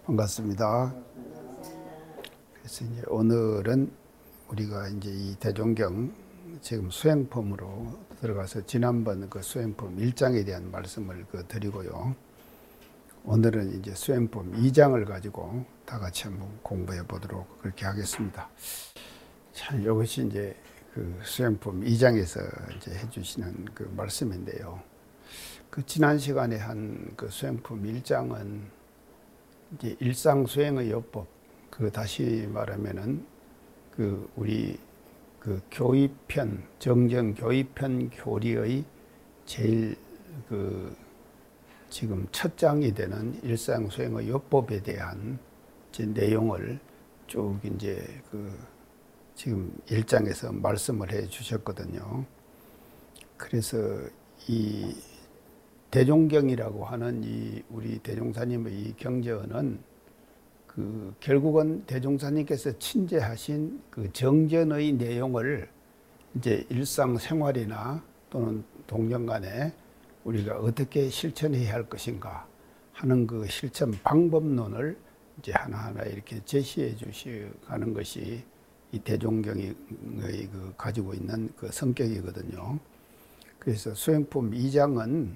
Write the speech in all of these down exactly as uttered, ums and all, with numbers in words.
반갑습니다. 그래서 이제 오늘은 우리가 이제 이 대종경 지금 수행품으로 들어가서 지난번 그 수행품 일 장에 대한 말씀을 그 드리고요. 오늘은 이제 수행품 이 장을 가지고 다 같이 한번 공부해 보도록 그렇게 하겠습니다. 자, 이것이 이제 그 수행품 이 장에서 이제 해주시는 그 말씀인데요. 그 지난 시간에 한 그 수행품 일 장은 이제 일상 수행의 요법, 그 다시 말하면은 그 우리 그 교의편, 정정 교의편 교리의 제일 그 지금 첫 장이 되는 일상 수행의 요법에 대한 이제 내용을 쭉 이제 그 지금 일 장에서 말씀을 해 주셨거든요. 그래서 이 대종경이라고 하는 이 우리 대종사님의 이 경전은 그 결국은 대종사님께서 친제하신 그 정전의 내용을 이제 일상생활이나 또는 동정간에 우리가 어떻게 실천해야 할 것인가 하는 그 실천 방법론을 이제 하나하나 이렇게 제시해 주시가는 것이 이 대종경의 그 가지고 있는 그 성격이거든요. 그래서 수행품 이 장은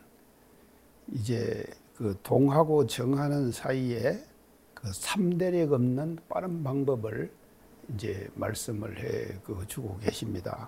이제 그 동하고 정하는 사이에 그 삼대력 없는 빠른 방법을 이제 말씀을 해 그 주고 계십니다.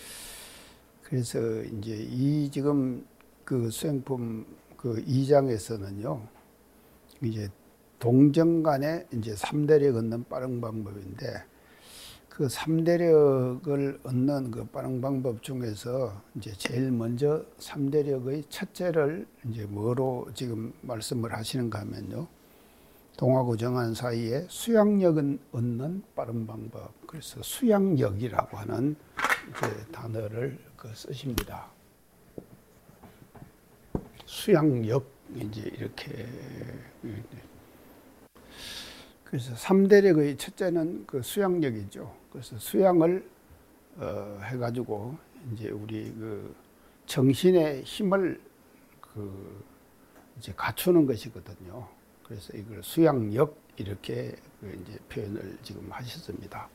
그래서 이제 이 지금 그 수행품 그 이 장에서는요, 이제 동정 간에 이제 삼대력 얻는 빠른 방법인데, 그 삼대력을 얻는 그 빠른 방법 중에서 이제 제일 먼저 삼대력의 첫째를 이제 뭐로 지금 말씀을 하시는가 하면요, 동하고 정한 사이에 수양력은 얻는 빠른 방법. 그래서 수양력이라고 하는 이제 단어를 그 쓰십니다. 수양력, 이제 이렇게. 그래서 삼대력의 첫째는 그 수양력이죠. 그래서 수양을 어, 해가지고 이제 우리 그 정신의 힘을 그 이제 갖추는 것이거든요. 그래서 이걸 수양력 이렇게 그 이제 표현을 지금 하셨습니다.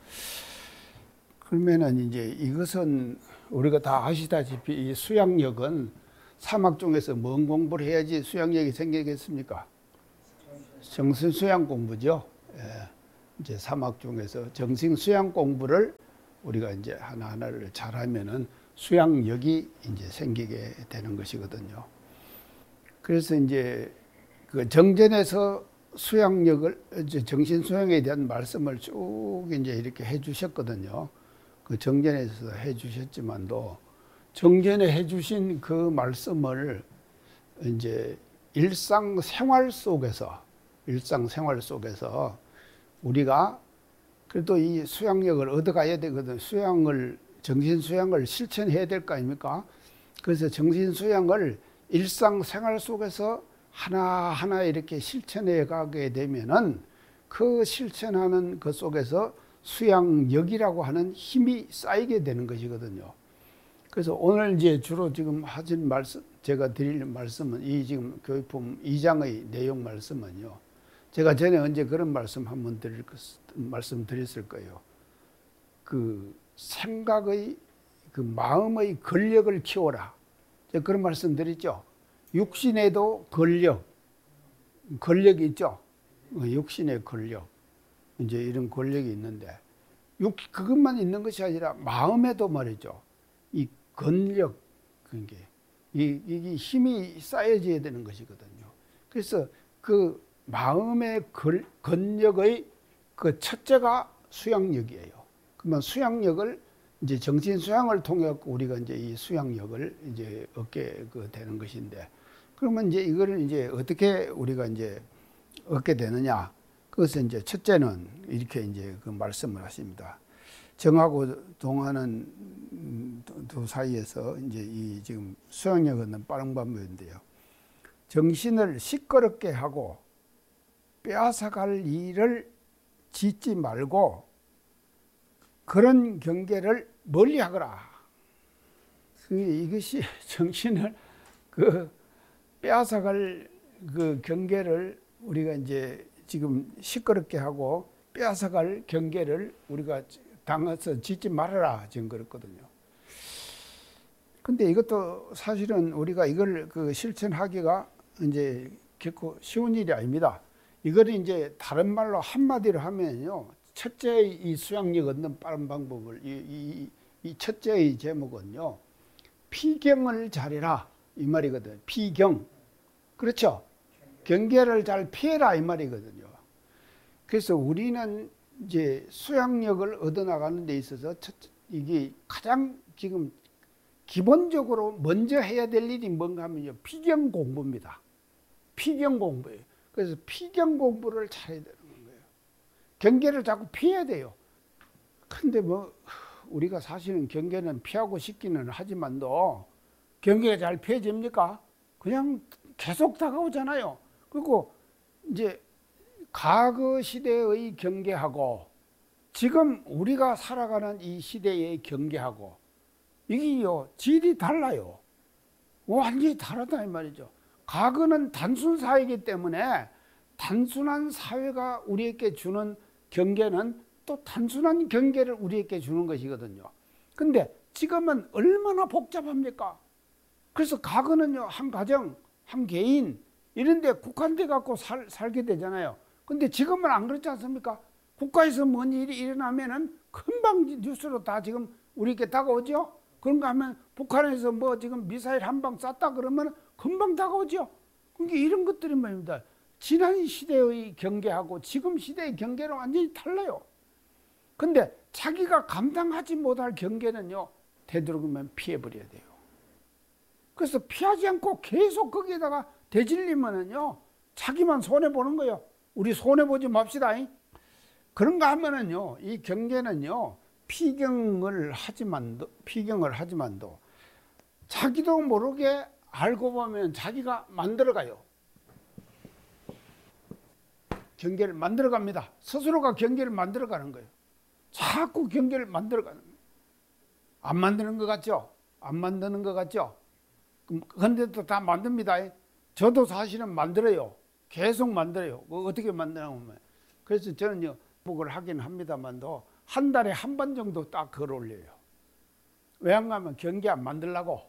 그러면은 이제 이것은 우리가 다 아시다시피 이 수양력은 사막 중에서 뭔 공부를 해야지 수양력이 생기겠습니까? 정신 수양 공부죠. 예. 이제 사막 중에서 정신 수양 공부를 우리가 이제 하나하나를 잘하면은 수양력이 이제 생기게 되는 것이거든요. 그래서 이제 그 정전에서 수양력을 이제 정신 수양에 대한 말씀을 쭉 이제 이렇게 해 주셨거든요. 그 정전에서 해 주셨지만도 정전에 해 주신 그 말씀을 이제 일상생활 속에서 일상생활 속에서 우리가 그래도 이 수양력을 얻어가야 되거든. 수양을, 정신수양을 실천해야 될 거 아닙니까? 그래서 정신수양을 일상생활 속에서 하나하나 이렇게 실천해 가게 되면은 그 실천하는 것 속에서 수양력이라고 하는 힘이 쌓이게 되는 것이거든요. 그래서 오늘 이제 주로 지금 하신 말씀, 제가 드릴 말씀은 이 지금 교육품 이 장의 내용 말씀은요, 제가 전에 언제 그런 말씀 한번 드릴, 말씀 드렸을 거예요. 그 생각의, 그 마음의 권력을 키워라. 제가 그런 말씀 드렸죠. 육신에도 권력, 권력이 있죠. 육신의 권력. 이제 이런 권력이 있는데, 육, 그것만 있는 것이 아니라 마음에도 말이죠. 이 권력, 그게, 이, 이게 힘이 쌓여져야 되는 것이거든요. 그래서 그 마음의 권력의 그 첫째가 수양력이에요. 그러면 수양력을 이제 정신 수양을 통해 우리가 이제 이 수양력을 이제 얻게 그 되는 것인데, 그러면 이제 이거를 이제 어떻게 우리가 이제 얻게 되느냐? 그것은 이제 첫째는 이렇게 이제 그 말씀을 하십니다. 정하고 동하는 두 사이에서 이제 이 지금 수양력 얻는 빠른 방법인데요. 정신을 시끄럽게 하고 빼앗아갈 일을 짓지 말고 그런 경계를 멀리 하거라. 이것이 정신을 그 빼앗아갈 그 경계를 우리가 이제 지금 시끄럽게 하고 빼앗아갈 경계를 우리가 당해서 짓지 말아라 지금 그랬거든요. 근데 이것도 사실은 우리가 이걸 그 실천하기가 이제 결코 쉬운 일이 아닙니다. 이걸 이제 다른 말로 한마디로 하면요, 첫째의 이 수양력 얻는 빠른 방법을 이, 이, 이 첫째의 제목은요, 피경을 잘해라 이 말이거든요. 피경, 그렇죠? 경계를 잘 피해라 이 말이거든요. 그래서 우리는 이제 수양력을 얻어나가는 데 있어서 첫, 이게 가장 지금 기본적으로 먼저 해야 될 일이 뭔가 하면요, 피경 공부입니다. 피경 공부예요. 그래서 피경 공부를 잘해야 되는 거예요. 경계를 자꾸 피해야 돼요. 근데 뭐 우리가 사실은 경계는 피하고 싶기는 하지만도 경계가 잘 피해집니까? 그냥 계속 다가오잖아요. 그리고 이제 과거 시대의 경계하고 지금 우리가 살아가는 이 시대의 경계하고 이게요, 질이 달라요. 완전히 다르다 이 말이죠. 과거는 단순 사회이기 때문에 단순한 사회가 우리에게 주는 경계는 또 단순한 경계를 우리에게 주는 것이거든요. 근데 지금은 얼마나 복잡합니까? 그래서 과거는요, 한 가정, 한 개인 이런 데 국한돼 갖고 살, 살게 되잖아요. 근데 지금은 안 그렇지 않습니까? 국가에서 뭔 일이 일어나면은 금방 뉴스로 다 지금 우리에게 다가오죠? 그런가 하면 북한에서 뭐 지금 미사일 한 방 쐈다 그러면 금방 다가오죠? 그러니까 이런 것들이 말입니다. 지난 시대의 경계하고 지금 시대의 경계는 완전히 달라요. 근데 자기가 감당하지 못할 경계는요, 되도록이면 피해버려야 돼요. 그래서 피하지 않고 계속 거기에다가 대질리면은요, 자기만 손해보는 거예요. 우리 손해보지 맙시다. 그런가 하면은요, 이 경계는요, 피경을 하지만도, 피경을 하지만도, 자기도 모르게 알고 보면 자기가 만들어가요. 경계를 만들어갑니다. 스스로가 경계를 만들어가는 거예요. 자꾸 경계를 만들어가는 거예요. 안 만드는 것 같죠? 안 만드는 것 같죠? 그런데 또 다 만듭니다. 저도 사실은 만들어요. 계속 만들어요. 어떻게 만드냐면, 그래서 저는요, 복을 하긴 합니다만도 한 달에 한 번 정도 딱 글 올려요. 왜 안 가면 경계 안 만들라고.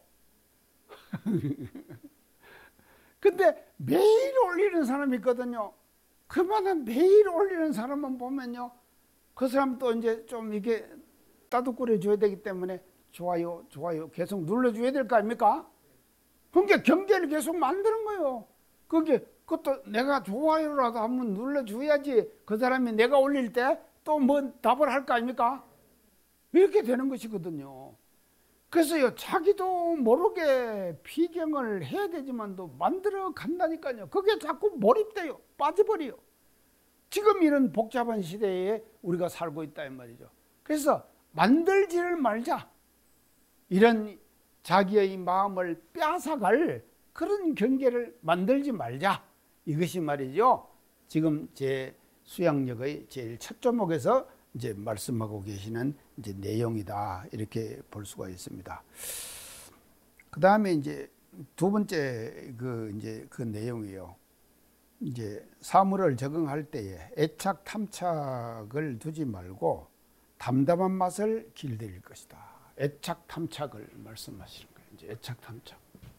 근데 매일 올리는 사람이 있거든요. 그만한 매일 올리는 사람만 보면요, 그 사람도 이제 좀 이게 따뜻거려 줘야 되기 때문에 좋아요, 좋아요 계속 눌러줘야 될 거 아닙니까? 그러니까 경계를 계속 만드는 거예요. 그게 그것도 내가 좋아요라도 한번 눌러줘야지 그 사람이 내가 올릴 때 또 뭐 답을 할 거 아닙니까? 이렇게 되는 것이거든요. 그래서요, 자기도 모르게 피경을 해야 되지만도 만들어 간다니까요. 그게 자꾸 몰입돼요. 빠져버려요. 지금 이런 복잡한 시대에 우리가 살고 있다 이 말이죠. 그래서 만들지를 말자. 이런 자기의 마음을 빼앗아갈 그런 경계를 만들지 말자. 이것이 말이죠, 지금 제 수양력의 제일 첫 조목에서 이제 말씀하고 계시는 이제 내용이다. 이렇게 볼 수가 있습니다. 그 다음에 이제 두 번째 그 이제 그 내용이요. 이제 사물을 적응할 때에 애착 탐착을 두지 말고 담담한 맛을 길들일 것이다. 애착 탐착을 말씀하시는 거예요. 이제 애착 탐착.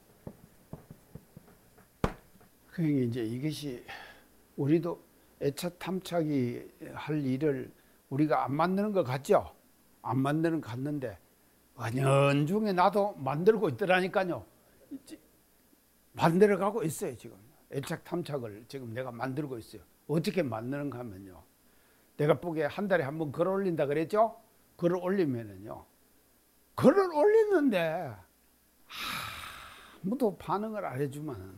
그러니까 이제 이것이 우리도 애착 탐착이 할 일을 우리가 안 만드는 것 같죠? 안 만드는 것 같는데 은연중에 나도 만들고 있더라니까요. 만들어가고 있어요. 지금 애착 탐착을 지금 내가 만들고 있어요. 어떻게 만드는가 하면요, 내가 보기에 한 달에 한 번 글 올린다 그랬죠? 글을 올리면은요, 글을 올리는데 아무도 반응을 안 해주면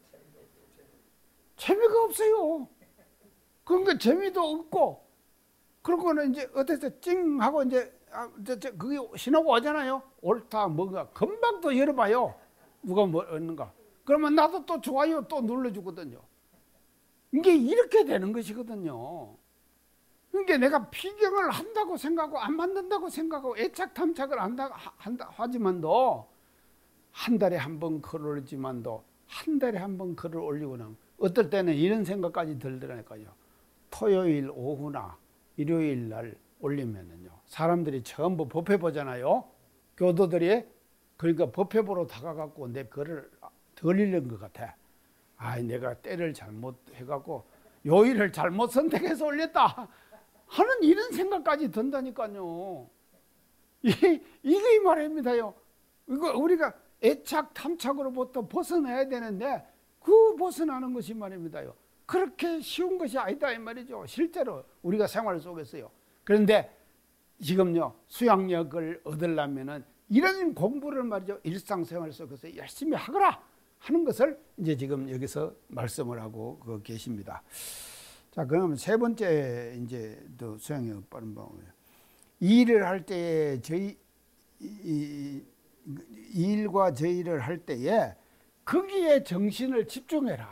재미가 없어요. 그러니까 재미도 없고, 그러고는 이제 어디서 찡 하고 이제 아, 저, 저, 그게 신호가 오잖아요. 옳다 뭔가 금방 또 열어봐요. 누가 뭐 얻는가. 그러면 나도 또 좋아요 또 눌러주거든요. 이게 이렇게 되는 것이거든요. 그러니까 내가 피경을 한다고 생각하고 안 만든다고 생각하고 애착 탐착을 한다, 한다 하지만도 한 달에 한 번 글을 올리지만도 한 달에 한 번 글을 올리고 나면 어떨 때는 이런 생각까지 들더라니까요. 토요일 오후나 일요일 날 올리면은요, 사람들이 전부 법회 보잖아요. 교도들이. 그러니까 법회 보러 다가갖고 내 글을 덜리는 것 같아. 아, 내가 때를 잘못 해갖고 요일을 잘못 선택해서 올렸다 하는 이런 생각까지 든다니까요. 이, 이게 말입니다요. 이거 우리가 애착 탐착으로부터 벗어나야 되는데 그 벗어나는 것이 말입니다요. 그렇게 쉬운 것이 아니다 이 말이죠. 실제로 우리가 생활 속에서요. 그런데 지금요, 수양력을 얻으려면은 이런 공부를 말이죠, 일상생활 속에서 열심히 하거라 하는 것을 이제 지금 여기서 말씀을 하고 그 계십니다. 자, 그러면 세 번째 이제 또 수양력 빠른 방법이에요. 일을 할 때에 저희 이, 이 일과 저일을 할 때에 거기에 정신을 집중해라.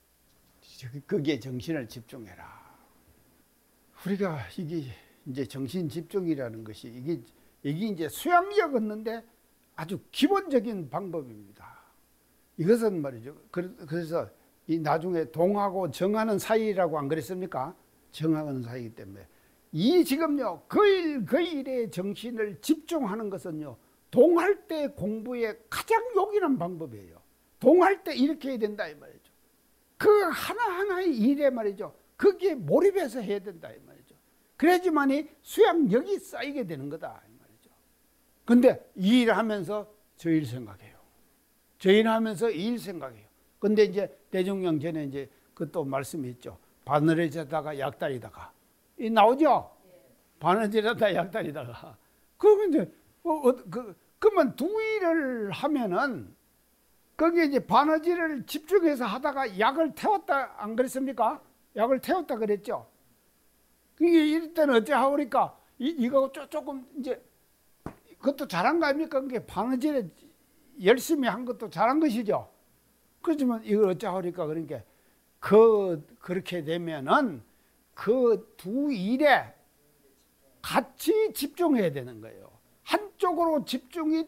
거기에 정신을 집중해라. 우리가 이게 이제 정신 집중이라는 것이 이게 이게 이제 수양력 얻는데 아주 기본적인 방법입니다. 이것은 말이죠. 그래서 이 나중에 동하고 정하는 사이라고 안 그랬습니까? 정하는 사이이기 때문에 이 지금요 그 일 그 일에 정신을 집중하는 것은요 동할 때 공부의 가장 요긴한 방법이에요. 동할 때 이렇게 해야 된다 이 말이죠. 그 하나하나의 일에 말이죠. 거기에 몰입해서 해야 된다 이 말이죠. 그래야지만이 수양력이 쌓이게 되는 거다 이 말이죠. 근데 이 일 하면서 저 일 생각해요. 저 일 하면서 이 일 생각해요. 근데 이제 대종령 전에 이제 그 또 말씀이 있죠. 바늘에 자다가 약다리다가 이 나오죠. 바늘에 자다가 약다리다가 그러면 이제 어, 어, 그 그러면 두 일을 하면은 거기에 이제 바느질을 집중해서 하다가 약을 태웠다 안 그랬습니까? 약을 태웠다 그랬죠. 이게 이럴 때는 어째 하오니까 이 이거 조금 이제 그것도 잘한 거 아닙니까? 그게 바느질에 열심히 한 것도 잘한 것이죠. 그렇지만 이걸 어째 하오니까 그러니까 그 그렇게 되면은 그 두 일에 같이 집중해야 되는 거예요. 한쪽으로 집중이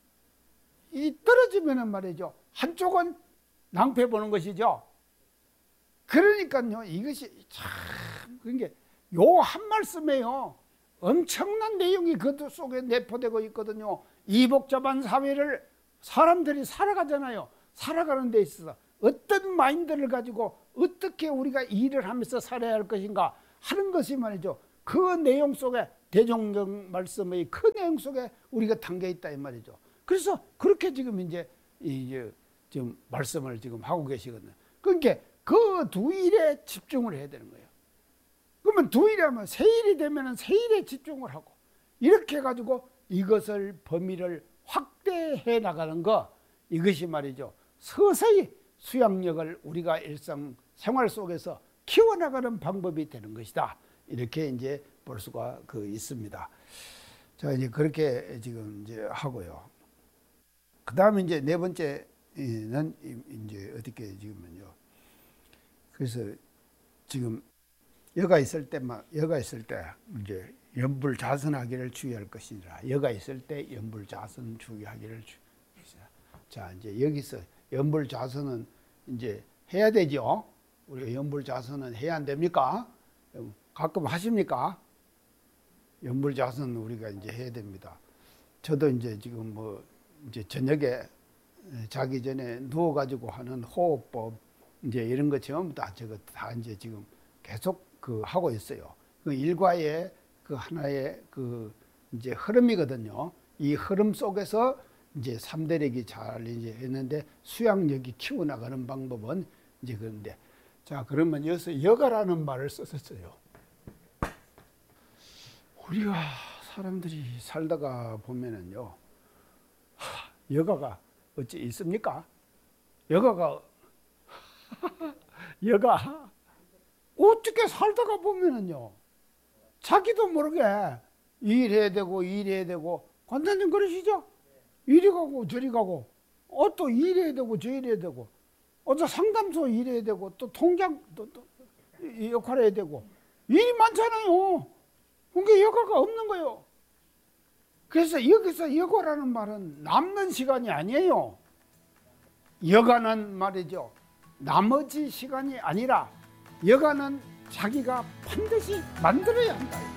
이 떨어지면은 말이죠. 한쪽은 낭패 보는 것이죠. 그러니까요, 이것이 참, 그게 요 한 말씀에요. 엄청난 내용이 그 속에 내포되고 있거든요. 이 복잡한 사회를 사람들이 살아가잖아요. 살아가는 데 있어서 어떤 마인드를 가지고 어떻게 우리가 일을 하면서 살아야 할 것인가 하는 것이 말이죠. 그 내용 속에 대종령 말씀의 그 내용 속에 우리가 담겨 있다 이 말이죠. 그래서 그렇게 지금 이제 이제 지금 말씀을 지금 하고 계시거든요. 그러니까 그 두 일에 집중을 해야 되는 거예요. 그러면 두 일이 하면 세 일이 되면은 세 일에 집중을 하고 이렇게 해가지고 이것을 범위를 확대해 나가는 거 이것이 말이죠. 서서히 수양력을 우리가 일상 생활 속에서 키워나가는 방법이 되는 것이다. 이렇게 이제 볼 수가 그 있습니다. 자, 이제 그렇게 지금 이제 하고요. 그 다음에 이제 네 번째는 이제 어떻게 지금은요. 그래서 지금 여가 있을 때만, 여가 있을 때 이제 연불자선하기를 주의할 것이니라. 여가 있을 때 연불자선 주의하기를 주의하시라. 자, 이제 여기서 연불자선은 이제 해야 되죠. 우리가 연불자선은 해야 안 됩니까? 가끔 하십니까? 연불자선 우리가 이제 해야 됩니다. 저도 이제 지금 뭐 이제 저녁에 자기 전에 누워가지고 하는 호흡법 이제 이런 거 전부 다 저거 다 이제 지금 계속 그 하고 있어요. 그 일과의 그 하나의 그 이제 흐름이거든요. 이 흐름 속에서 이제 삼대력이 잘 이제 했는데 수양력이 키워나가는 방법은 이제 그런데 자, 그러면 여기서 여가라는 말을 썼었어요. 우리가 사람들이 살다가 보면은요, 하, 여가가 어찌 있습니까? 여가가 여가 어떻게 살다가 보면은요, 자기도 모르게 일해야 되고 일해야 되고 간단히 그러시죠? 이리 가고 저리 가고 어, 또 일해야 되고 저 일해야 되고 어저 상담소 일해야 되고 또 통장 또, 또 역할 해야 되고 일이 많잖아요. 그게 여가가 없는 거예요. 그래서 여기서 여가라는 말은 남는 시간이 아니에요. 여가는 말이죠. 나머지 시간이 아니라 여가는 자기가 반드시 만들어야 한다.